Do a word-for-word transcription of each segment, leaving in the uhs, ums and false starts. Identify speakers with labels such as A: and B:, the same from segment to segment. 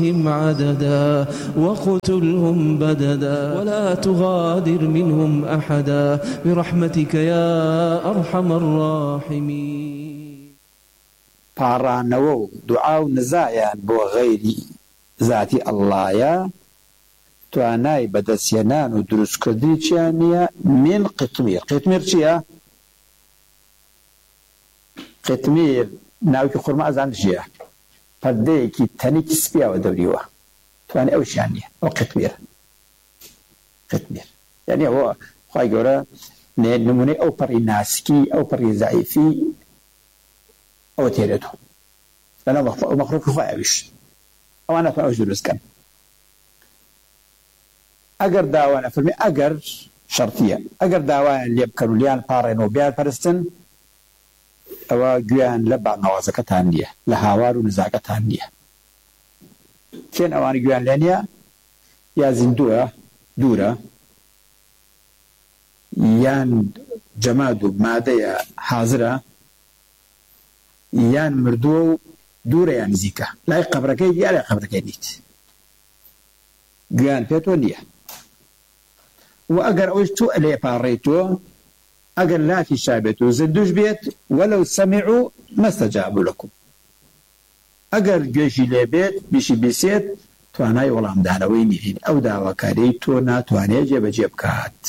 A: عددا وقتلهم بددا ولا تغادر منهم أحدا برحمتك يا أرحم الراحمين.
B: پارانەوە دعاو نزایان بۆ غەیری ذاتی ئەڵڵایە توانای بەدەستهێنان و دروستکردنی چیان نییە من قتمیر. قتمیر چییە؟ قتمیر ناوکی خورما ئەزان چییە؟ پەردەیەکی تەنێکی سپیاوە دەوریوە توانێ ئەو شیان نییە. ئەو قتمیر قتمیر یعنی ئەوە خوای گەورە نمونەی ئەو پەڕی ناسکی ئەو پەڕی زەعیفی ئەوە تێرێتەوە لەناو مەخلوقی خۆی ئەویش ئەوان ناتوانن ئەوش دروستکەن. ئەگەر داوانە فەرمی ئەگەر شەرتیە ئەگەر داوایان لێ بکەن و لیان پاڕێنەوە بیان پەرستن ئەوە گویان لە باڵنەوازەکەتان نییە لە هاوار و نزاکەتان نییە. کێن ئەوان گویان لێ نییە؟ یا زیندووە دوورە یان جەماد و مادەیە حازرە یان مردووە و دوورە یان نزیکە لای قەبرەکەی یا لای قەبرەکەی نیت گویان پێتۆ نییە. و ئەگەر ئەوش تۆ لێ پاڕێیتۆ ئەگەر لافی شابێت و زندوش بێت وەلەو سەمیعوا مەستەجابوا لەکم ئەگەر گوێژی لێ بێت بیشی بیسێت توانای وەڵامدانەوەی نین ئەو داواکاری تۆ ناتوانێت جێبەجێ بکات.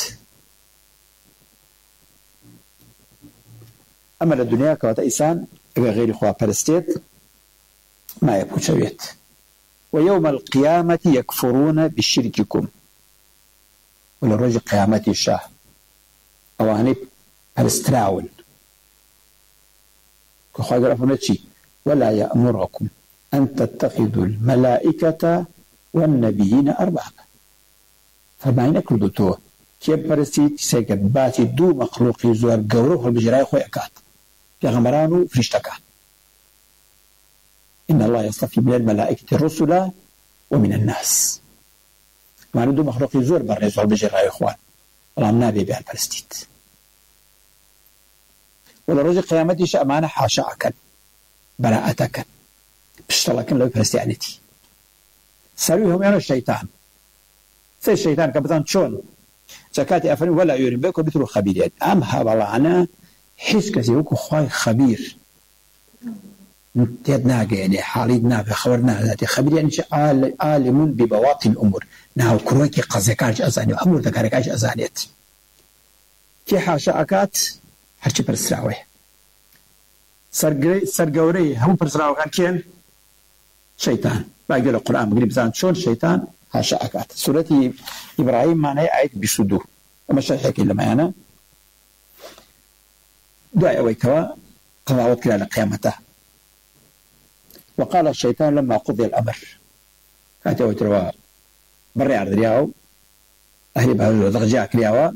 B: ئەمە لە دنیا کەواتە ئینسان ئەگەر غەیری خوا پەرستێت مایە پوچەوێت. ويوم القيامة يكفرون بشرككم ولا رجل قيامة الشاه أواني پرستراون كخواهد رفضنا شيء ولا يأمركم أن تتخذوا الملائكة والنبيين أربابا. فما ينكردو تو كيف پرستيت سيكد باتي دو مخلوقي زوار قوروه البجراء خوي أكاد يغمرانو فرشتكا. إن الله يصطفي من الملائكة الرسل ومن الناس. ما ندو مخلوق زور برز والبجراء إخوان والله نابي بها الفلسطيت ولا رجل قيامتي شأمانة حاشاكا براءتك بشتلكن لو فلسطيانتي سرويهم يعني الشيطان سي الشيطان كبتان شون زكاتي أفني ولا يورين بيكو بثلو خبيريات أم هابا أنا حس كسيوكو خواي خبير تيد ناقة يعني حاليد ناقة خبرنا ذاتي خبير يعني عالم ببواطن الأمور ناو كرويكي قزيكاش أزاني وأمور ذكاركاش أزانيت كي حاشا أكات هرشي برسراوي سرقوري هم برسراوي كان كين شيطان باقي له القرآن بقريب بزان شون شيطان حاشا أكات سورة إبراهيم معناه آية بسودو وما شايحكي لما أنا دعي أويكوا قضاوت كلا لقيامته. وقال الشيطان لما قضي الأمر كاتوا يتروا بري عرض رياو أهلي بهذا ضغجاك رياو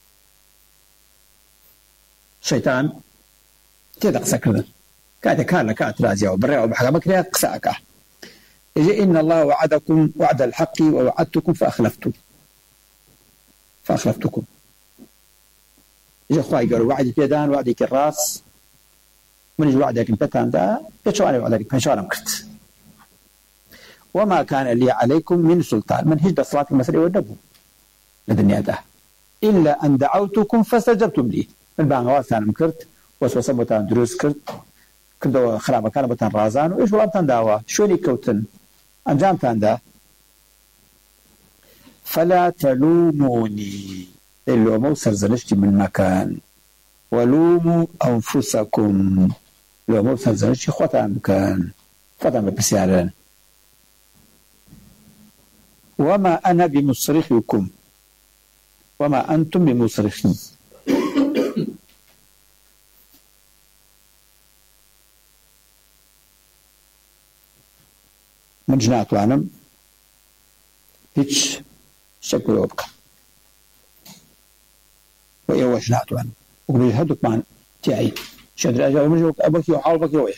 B: شيطان تدق سكرنا كاتا كان لكات رازياو بري عرض بحقامك رياو قساكا إجي إن الله وعدكم وعد الحق ووعدتكم فأخلفتم فأخلفتكم إجي أخوائي قالوا وعدي بيدان وعدي كالراس من يجي وعدك انتان دا يتشواني وعدك فانشوانا مكرت وما كان لي عليكم من سلطان من هجد الصلاة المسرية والنبو لدنيا دا إلا أن دعوتكم فاستجبتم لي من بانغوات أنا مكرت وسوسة بوتان دروس كرت كردو خرابة كان بوتان رازان وإيش ولابتان داوا شوني كوتن أنجامتان دا فلا تلوموني اللومو سرزنشتي من مكان ولوموا أنفسكم لو مو سرزنشتي خوتان كان خوتان بسيارين وما أنا بمصرخكم وما أنتم بمصرخي من جنات وعنم هيتش شكل أبقى وإيوه جنات وعنم وقبل هدوك معن تعي شادر أجا ومجوك أبكي وحالبك يويه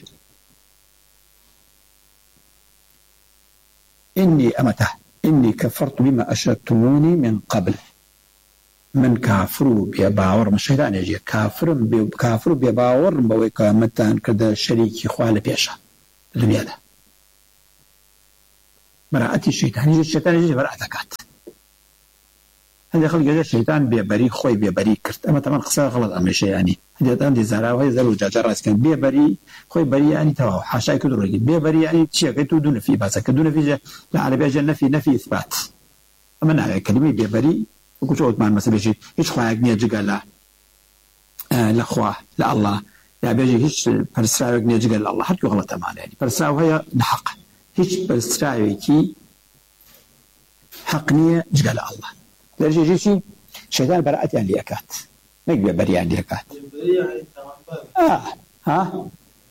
B: إني أمته إني كفرت بما أشركتموني من قبل من كافروا بيباور الشيطان يجي كافر بي كافر بيباور بويك متان كذا شريك خوال بيشا الدنيا ده براءة الشيطان الشيطان يجي براءة كات هذا خلق جزء الشيطان بيبري خوي بيبري كرت أما طبعا قصة غلط أمر شيء يعني هذا عندي زرع وهي زلوا جاجر راس كان بيبري خوي بري يعني توا حاشا كدر رجل بيبري يعني شيء كتو دون في بس كدون في جا العربية جا نفي نفي إثبات أما نحن كلمة بيبري وكل شيء ما مثلا شيء إيش خواك نيا جعلا آه لأخوة لا الله يا بيجي هيش برسراوي نيا جعلا الله حتى غلط أمان يعني برسراوي هي الحق هيش برسراوي كي حق نيا جعلا الله لرجع جيشي شيطان براءة يعني ليكات ما يقبل بريء يعني ليكات آه ها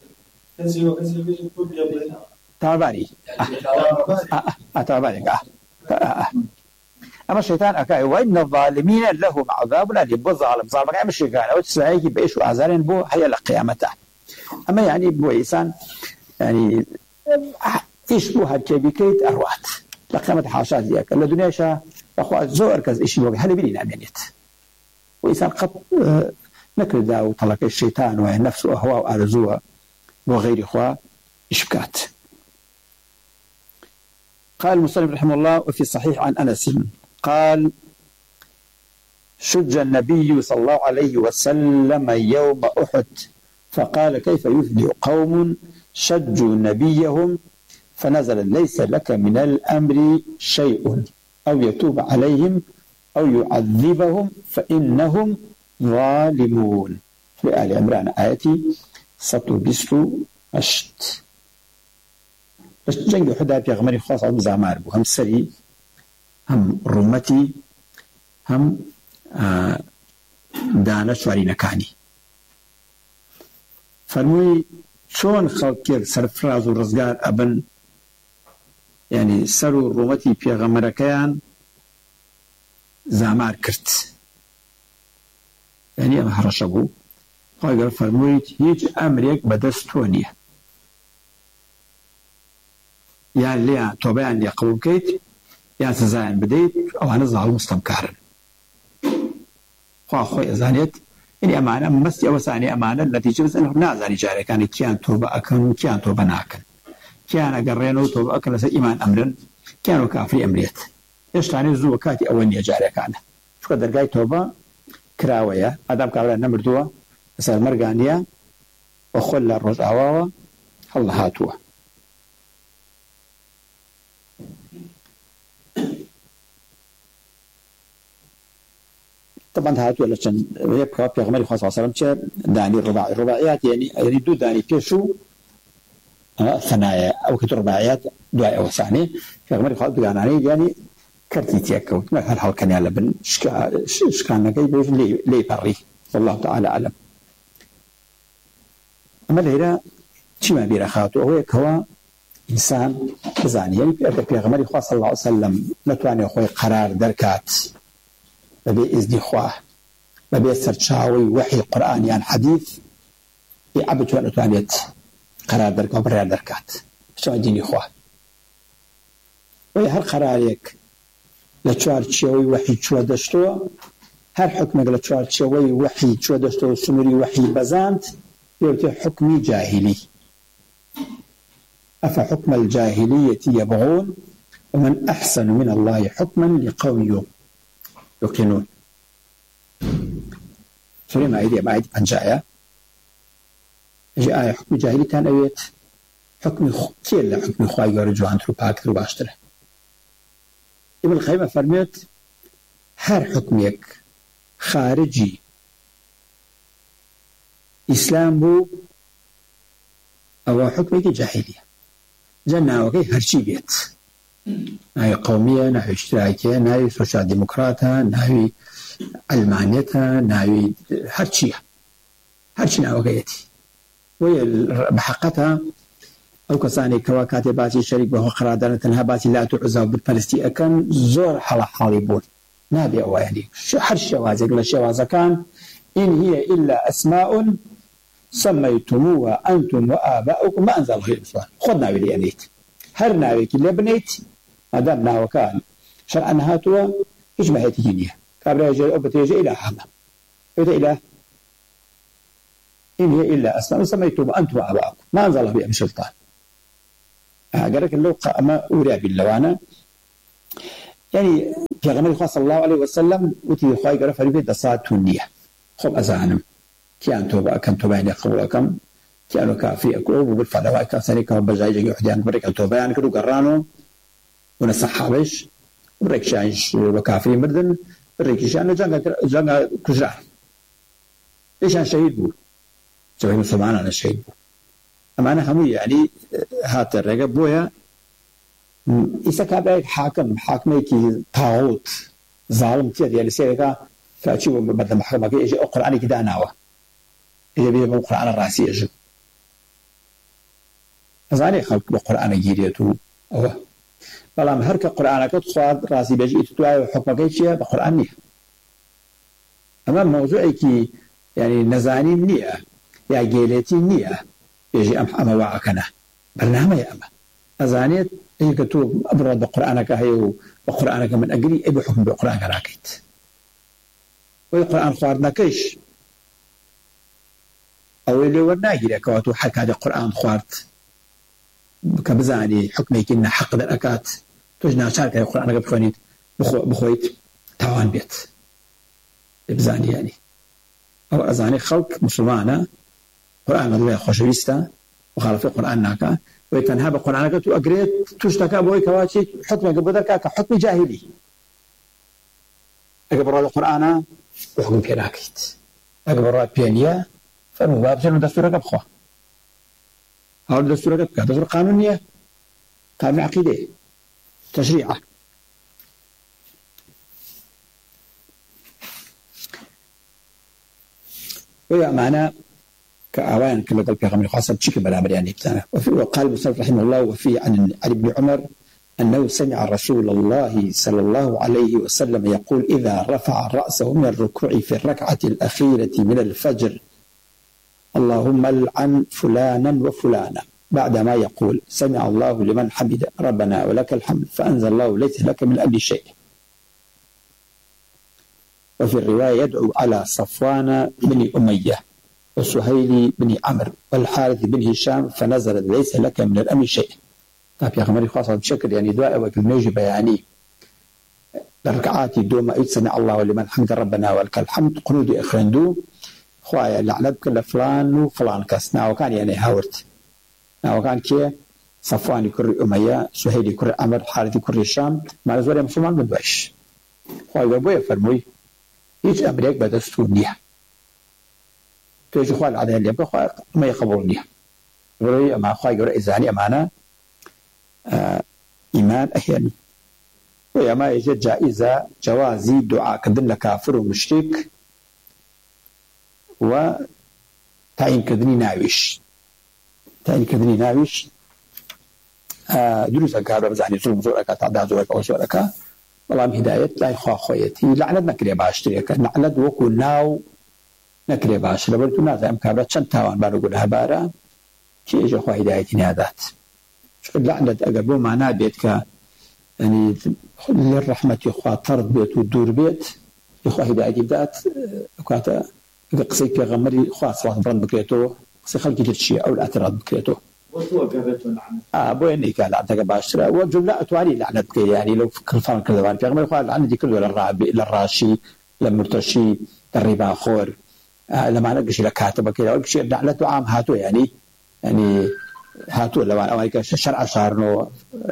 B: تاباري آه تاباري آه أما الشيطان أكاي وإن الظالمين لهم عذاب أليم بالظالم ظالم يعني مش كان أو تسعيك بإيش وأعذارين بو هي لقيامته أما يعني بو إنسان يعني إيش بو هالكبيكيت أروات لقيامة حاشات ذيك الدنيا شا أخوة زور كذا إيش يبغى هل بيني نعمينيت وإنسان قد نكر دا وطلق الشيطان ونفس أهواء وأرزوها وغير أخوة إشبكات. قال المصنف رحمه الله وفي الصحيح عن أنس قال شج النبي صلى الله عليه وسلم يوم أحد فقال كيف يفلح قوم شجوا نبيهم فنزل ليس لك من الأمر شيء أو يتوب عليهم أو يعذبهم فإنهم ظالمون في آل عمران آياتي سطو بسرو أشت جنگ حدا پیغمبر خاص عبد زعمار بو هم سري هم رومتي هم دانا شواري نكاني فرموي شون خلق سرفراز ورزقار أبن يعني سرو رومتي پیغمبر كيان زعمار كرت يعني أما هرشبو قال فرموي هيج أمريك بدستونيه يعني ليه توبان لي قبول كيت يعني سزاين بديت أو أنا ظهر مستمكارا خوا خوي زانيت إني أمانة مستي أو ثاني أمانة النتيجة بس إنه نازل جاري كان كيان توبة أكن كيان توبة ناكن كيان قرينه توبة أكن لس إيمان أمرا كانوا كافري أمريت إيش تاني زو كاتي أولني جاري كان شو قدر جاي توبة كراوية أدم كابلا نمر دوا بس المرجانية وخل الرز عواوا الله هاتوا طبعا هاتوا لشان يبقى بيغمر خاص عصرم شيء داني الرباعي الرباعيات يعني يريدوا داني كيشو ثنايا أو كتر رباعيات دعاء أو ثاني بيغمر خاص بيجاناني يعني كرتيتي أكو ما هالحال كان يلا بن شكا شكان كي بيجي لي لي بري والله تعالى أعلم. أما الهيرة شيء ما بيرخاته هو كوا إنسان بزاني يعني بيغمر خاص صلى الله عليه وسلم نتواني أخوي قرار دركات بإذن خواه ببيسر شاوي وحي قرآن يعني حديث يعبد وأن أتوانيت قرار درك وبرير دركات شو أديني خواه وهر قراريك لتشوار تشوي وحي تشوى دشتوى هر حكمك لتشوار تشوي وحي تشوى دشتوى سنوري وحي بزانت يوتي حكمي جاهلي أفحكم الجاهلية يبغون ومن أحسن من الله حكما لقوم يوقنون سوري ما يدي ما يدي بنجايا جاء حكم جاهلي كان أويت حكم كيل حكم خواي يرجو عن تروباك تروباشتره ابن القيم فرميت هر حكمك خارجي إسلام بو أو حكمك جاهلية جنة وكي هرشي بيت ناوي قومية ناوي اشتراكية ناوي سوشيال ديمقراطة ناوي علمانية ناوي هرشية هرشي ناوي قيتي وهي بحقتها أو كساني كواكاتي باسي شريك وهو قرادانة تنها باسي لا تعزاو بالبالستي أكن زور حلا حاليبون نابي أواني هرشي وازق للشوازة كان إن هي إلا أسماء سميتموها أنتم وآباؤكم ما أنزل غير سؤال خذ ناوي ليانيت هر ناوي كي بنيت مادام ناوي كان شرعا هاتوا إجمع هيتينيا كابلا يجي أبتي يجي إلى حما إذا إله إن هي إلا أسماء سميتم أنتم وآباؤكم ما أنزل الله بها من سلطان قالك لو أما ورا باللوانا يعني في غمر الخاص صلى الله عليه وسلم وتي خواي قرأ فريبه دصات النية خب أزانم كيان توبا كم توبا يعني قبول كم كانوا كافي أكو وبالفعل واي كاسني كم بجاي يحديان بريك توبا يعني كده قرانو ونصحابش بريك شايش وكافي مردن بريك شان جانغ جانغ كجرا ايش أنا شهيد بو شهيد سبحان أنا شهيد بو أما أنا هم يعني هات الرجال بويا إذا كان حاكم حاكمي كي طاغوت ظالم كذا يعني سيرك كأشوف بدل محكمة كي يجي أقرأ عني كده ناوى يجي بيجي أقرأ عن الرأسي يجي أزاني خلق بقرآن جيريته أوه والله مهرك القرآن كتخواد رأسي بيجي تتوعي وحكمة كي شيء بقرآن نية أما موضوعي كي يعني نزاني نية يا جيلتي نية يجي أم أما وعكنا برنامج يا أما أزانيت هي كتب أبرد بقرآنك هي وقرآنك من أجري أبي حكم بقرآنك راكيت والقرآن خوارنا كيش أو اللي ورناجي لك واتو حك هذا القرآن خوارت كبزاني حكمي كنا حق ذاكات تجنا شارك القرآن بخونيت بخو بخويت توان بيت بزاني يعني أو أزاني خلق مسلمانا قرآن الله خوشويستا وخالف القرآن ناكا ويتنهى بقرآن كتو أقريت تشتكى بوي كواتي حكم قبل كحكم جاهلي أقبل القرآن وحكم كراكيت أقبل بيانيا فالمباب سنو دستورك بخوا هذا دستورك بخوا دستور قانونية قانون عقيدة تشريعة ويا معنا كأوان كما قال في غمر خاصة بشكل بلا يعني بتاعنا وقال المصنف رحمه الله وفي عن علي بن عمر أنه سمع رسول الله صلى الله عليه وسلم يقول إذا رفع رأسه من الركوع في الركعة الأخيرة من الفجر اللهم لعن فلانا وفلانا بعدما يقول سمع الله لمن حمد ربنا ولك الحمد فأنزل الله ليس لك من أي شيء. وفي الرواية يدعو على صفوان بن أمية وسهيل بن عمرو والحارث بن هشام فنزل ليس لك من الأمر شيء. طيب يا أخي خاصة بشكل يعني دعاء وكلمة بياني الركعات دوما سمع الله لمن حمد ربنا ولك الحمد قنود إخرندو خوايا لعنب كل فلان وفلان كسنا وكان يعني هاورت وكان كي صفوان كر أمية سهيل كر عمرو حارث كر هشام ما نزول مسلمان بدوش خوايا بوي فرموي هيج أمريك بدستونيها تيجي خوال على اللي بخوا ما يقبلني وري مع خواي يقول إزاني أمانة آه إيمان أحياني ويا ما يجي جائزة جوازي دعاء كذن لكافر ومشرك وتعين كذني ناويش تعين كذني ناويش آه دروس أكابر بزعني زوم زورك تعدى زورك أو زورك والله هداية لا يخوا خويتي لعنة نكري باشتريك لعنة وكو ناو نكري باش لبرتو نازم كابرات شن تاوان بارو قولها بارا كي يجي خوا هدايتي نادات شكرا لعنة أقربو معنا بيتك يعني للرحمة يخوا طرد بيت ودور بيت يخوا هدايتي بدات وكاتا قصيك في غمري خوا صلاة برند بكريتو قصي خلقي ترشي أو الاعتراض بكريتو
C: وطوة قابلتو لعنة
B: آه بو إني كان لعنتك باشترا وجملة أتوالي لعنة بكري يعني لو كلفان كذبان في غمري خوا لعنة دي كله للرابي للراشي للمرتشي للربا خور آه لما نقش لك كاتبه كذا وقش لعنته عام هاتو يعني يعني هاتو لما أمريكا شرع شارنو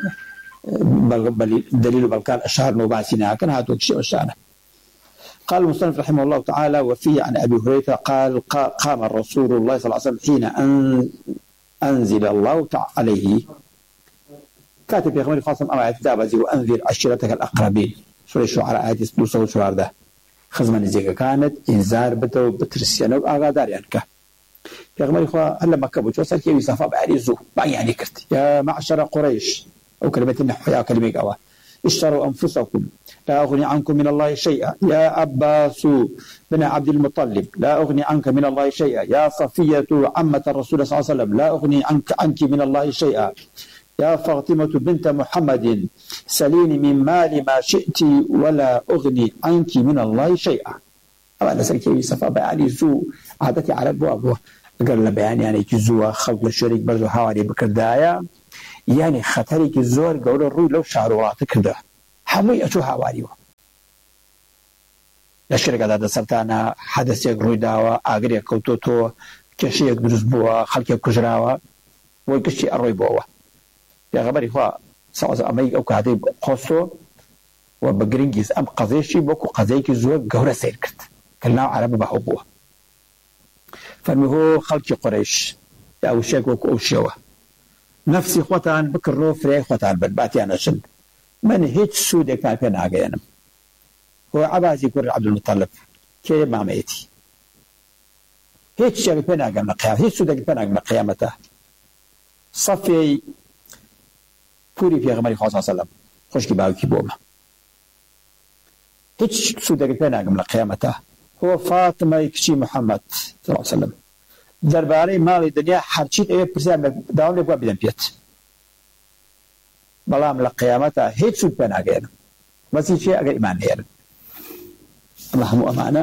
B: بل دليل بالكان أشارنو باسينا كان هاتو شيء وشانه. قال المصنف رحمه الله تعالى وفيه عن أبي هريرة قال قام الرسول الله صلى الله عليه وسلم حين أن أنزل الله تعالى عليه كاتب في غمر خاصم أما يتدابزي وأنذر عشيرتك الأقربين سورة الشعراء آيات دوسة شرار ده خزمان الزيقة كانت إنذار بدو بترسيانو أغادار ينكه في غمر إخوة هلا ما كبوت وصل كي يصفى بعريزو بعي يعني كرت يا معشر قريش أو كلمة النحو يا كلمة قوا اشتروا أنفسكم لا أغني عنكم من الله شيئا يا عباس بن عبد المطلب لا أغني عنك من الله شيئا يا صفية عمة الرسول صلى الله عليه وسلم لا أغني عنك عنك من الله شيئا يا فاطمة بنت محمد سليني من مال ما شئت ولا أغني عنك من الله شيئا. أما نسأل كيف يصفى بياني زو عادتي على أبوه قال له بياني يعني كزوا خلق الشريك برضو حوالي بكردايا يعني خطرێکی زۆر گەورە ڕووی لەو شار وڵاتە کردە هەمووی ئەچوو هاواریوە لەشکێکەدا دەسەرتانە حەدەسێک ڕووی داوە ئاگرێک کەوتۆتەوە کێشەیەک دروست بووە خەڵکێک کوژراوە بۆی گشتی ئەڕۆی بۆەوە پێغەمبەری خوا سەڵ ئەمەی ئەو کاتەی خۆستۆ و بە گرنگیز ئەم قەزەیەکی وەکو قەزەیەکی زۆر گەورە سیر کرد کە ناو عەرەبە بەهەو بووە فەرمی هۆ خەڵکی قوڕەیش یا وشێک وەکو ئەو شێوە نفسی خۆتان بکڕۆ فرێی خۆتان بن باتیان نەچن من هیچ سوودێکمان پێ ناگەێنم هو عباسی کوڕی عەبدولموتەڵب کێ مامەیەتی هیچ شتێک پێ ناگەم لە قیامەت هیچ سوودێک پێ ناگەم لە قیامەتە سەفی پوری پێغەمبەری خوا سەڵ سەلەم خوشکی باوکی بۆمە هیچ سوودێک پێ ناگەم لە قیامەتە هو فاتمەی کچی محەممەد سەڵ سەلەم دەربارەی ماڵی دنیا هەرچیت ئەوێ پرسیار داوام لێک وا بدەم پێت بەڵام لە قیامەتە هیچ سوود پێ ناگەێنم بەسی چێ ئەگەر ئیمان هێنن ئەمە هەموو ئەمانە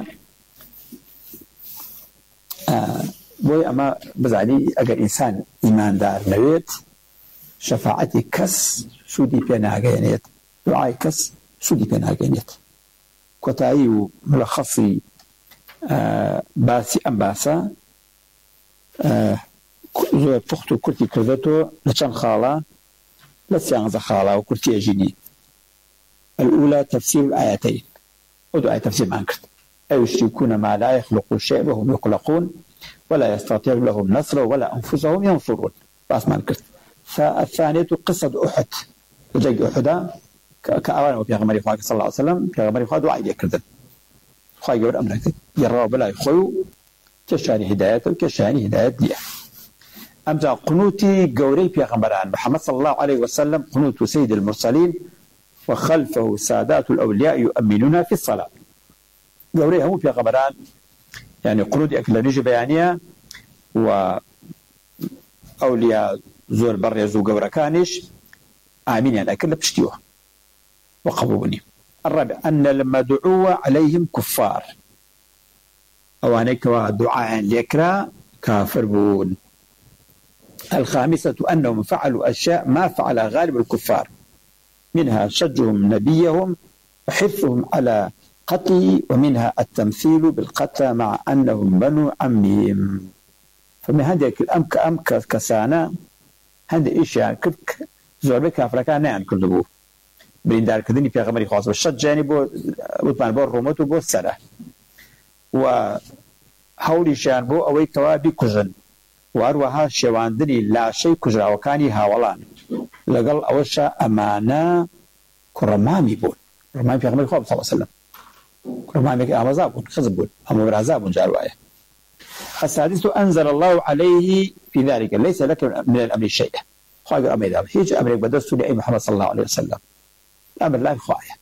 B: بۆی ئەمە بزانی ئەگەر ئینسان ئیماندار نەوێت شەفاعەتی کەس سوودی پێ ناگەێنێت دوعای کەس سوودی پێ ناگەێنێت کۆتایی و ملەخەصی باسی ئەم باسە زۆر پوخت و کورتی کردێتەوە لە چەند خاڵە لە سیانزە خاڵە و کورتی ئەژینی الأولى تفسير الآيتين ودعاء تفسير ما أنكرت أو يشركون ما لا يخلق شيء وهم يخلقون ولا يستطيع لهم نصر ولا أنفسهم ينصرون بس ما أنكرت فالثانية قصة أحد وجاء أحد كأوان وفي غمر إخوة صلى الله عليه وسلم في غمر إخوة دعاء يكردن خواهي يقول أمرك يرى بلا يخوي كشاني هداية وكشاني هداية دي أمزا قنوتي قوري في غمران محمد صلى الله عليه وسلم قنوت سيد المرسلين وخلفه سادات الأولياء يؤمنون في الصلاة قوري هم في غمران يعني قنوت أكل نجي بيانية وأولياء زور بريزو قورا كانش آمين يعني أكل بشتيوه وقبوني الرابع أن لما دعوا عليهم كفار أو أنك دعاء ليكرا كافر بون الخامسة أنهم فعلوا أشياء ما فعل غالب الكفار منها شجهم نبيهم وحرصهم على قتله ومنها التمثيل بالقتل مع أنهم بنو عمهم فمن هذه الأم كأم كسانا هذا إيش يعني كرك زور كافر كان يعني كل بو بين كذني في غمري خاص بالشج يعني بو وطمان بو الرومات وبو السنة وحولي شان بو أوي توابي كجن وأروها شواندني لا شيء كجرا وكاني هاولان لقل أوشا أمانة كرمامي بون كرمامي في غمري خاص صلى الله عليه وسلم كرمامي أمازابون خزبون أما برازابون جاروايا السادس أنزل الله عليه في ذلك ليس لك من الأمر شيء خايف أمر ذا هيج أمرك بدرسه لأي محمد صلى الله عليه وسلم الأمر لا خايف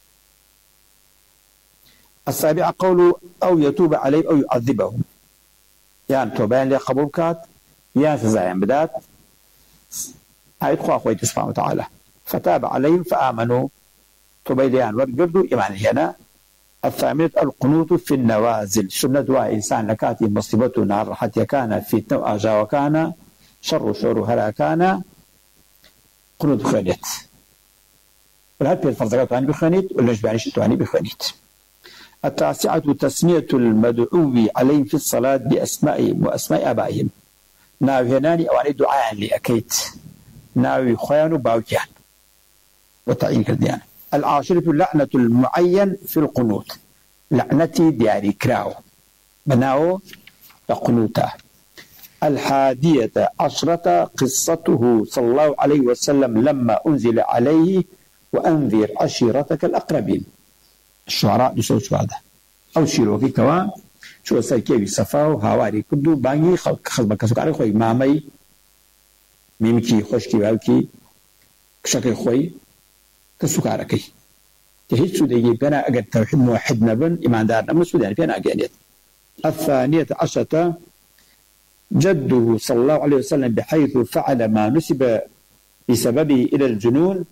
B: السابع قول أو يتوب عليه أو يعذبهم يعني توبان لي قبول كات يعني سزايا بدات هاي تخوا أخوي سبحانه وتعالى فتاب عليهم فآمنوا توبيليان ورقردوا إيمان هنا الثامنة القنوت في النوازل سنة دعاء إنسان لكاتي مصيبته نار حتى كان فتنة وأجا وكان شر شعور هلا كان قنوت خانيت والهد في الفرزقات تواني بخانيت والنجبانيش تواني بخانيت التاسعة تسمية المدعو عليهم في الصلاة بأسمائهم وأسماء آبائهم ناوي هناني أواني دعاء لأكيت ناوي خيان باوكيان وتعيين كرديان العاشرة لعنة المعين في القنوت لعنتي دياري كراو بناو قنوتا الحادية عشرة قصته صلى الله عليه وسلم لما أنزل عليه وأنذر عشيرتك الأقربين الشعراء بصوت هذا أو شيروكي كوا شو سايكي صفاو هاواري كدو باني خلق خلق كسوك على خوي مامي ميمكي خوشكي باوكي كشكل خوي كسوك على كي تهيج سودي بنا أجد توحيد موحد نبن إيمان دارنا من سودان بنا أجانيت الثانية عشرة جده صلى الله عليه وسلم بحيث فعل ما نسب بسببه إلى الجنون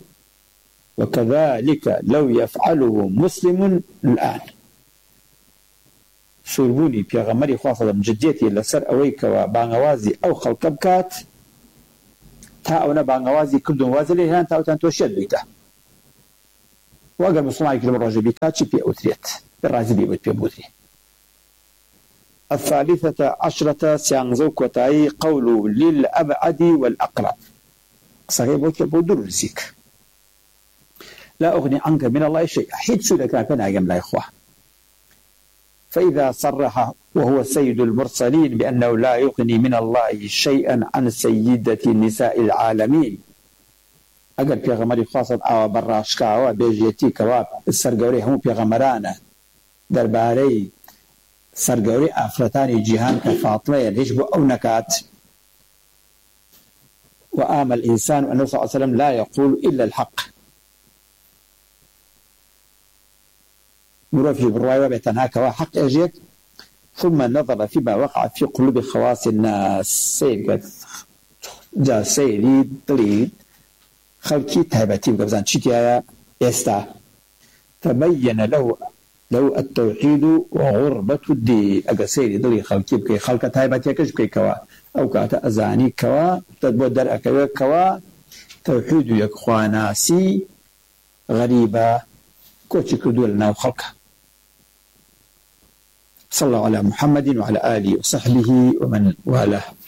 B: وكذلك لو يفعله مسلم الآن سوربوني بيغمري خاصة من جديتي لسر أويك وبانغوازي أو خلقبكات تا ئەو نەبانگەوازی کردو وازە لێ هێنان تاوتان تۆ شێت بیتە وەگەر مسلمانێکی لەمە ڕۆژە بیکات چی پێ ئەوترێت ڕازی بێ بۆت پێ بوتری. الثالثة عشرة سيانزو كوتاي قول للأبعد والأقرب صحيح بوك بودر رزيك لا أغني عنك من الله شيء حيث سودك كان أيام لا إخوة. فإذا صرح وهو سيد المرسلين بأنه لا يغني من الله شيئا عن سيدة نساء العالمين أجل في غمري خاصة أو براشكا أو بيجيتي كواب السرقوري هم في غمرانا درباري سرقوري أفرتاني جيهان كفاطمة يجب أو نكات. وآم الإنسان أنه صلى الله عليه وسلم لا يقول إلا الحق مروفي بالرواية بيتنهاك وحق أجيك. ثم نظر فيما وقع في قلوب خواص الناس سيد جاء سيدي طليد خلقي تهبتي بقبزان شكايا يستا تبين له لو التوحيد وغربة الدين أقا سيدي طليد خلقي بكي خلق تهبتي كش بكي كوا أو كاتا أزاني كوا تدبودر أكوا كوا توحيد يكخواناسي غريبة كوتش كدو لنا وخلقه. صلى الله على محمد وعلى آله وصحبه ومن والاه.